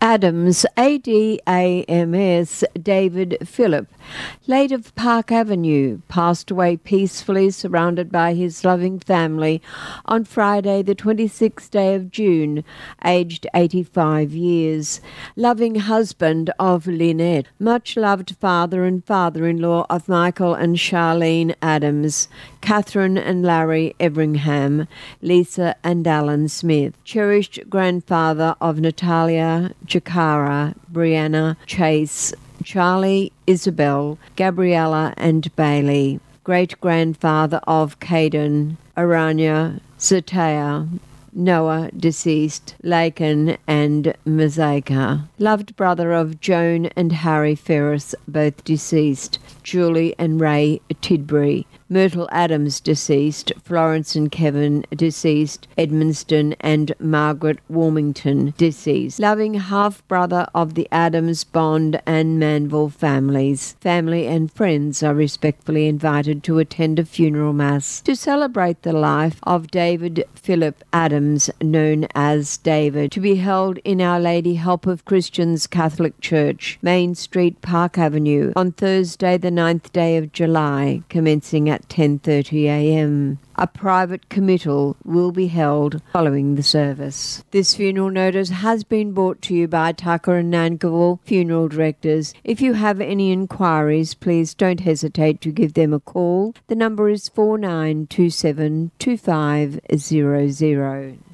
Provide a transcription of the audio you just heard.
Adams, A-D-A-M-S, David Philip, late of Park Avenue, passed away peacefully surrounded by his loving family on Friday the 26th day of June, aged 85 years. Loving husband of Lynette, much loved father and father-in-law of Michael and Charlene Adams, Catherine and Larry Everingham, Lisa and Alan Smith, cherished grandfather of Natalia, Jakara, Brianna, Chase, Charlie, Isabel, Gabriella and Bailey, great-grandfather of Caden, Aranya, Zatea, Noah, deceased, Lakin and Mazaika, loved brother of Joan and Harry Ferris, both deceased, Julie and Ray Tidbury, Myrtle Adams, deceased, Florence and Kevin, deceased, Edmonston and Margaret Warmington, deceased, loving half-brother of the Adams, Bond and Manville families. Family and friends are respectfully invited to attend a funeral mass to celebrate the life of David Philip Adams, known as David, to be held in Our Lady Help of Christians Catholic Church, Main Street, Park Avenue, on Thursday the 9th day of July, commencing at 10:30 a.m. A private committal will be held following the service. This funeral notice has been brought to you by Tucker and Nankerville Funeral Directors. If you have any inquiries, please don't hesitate to give them a call. The number is 4927 2500.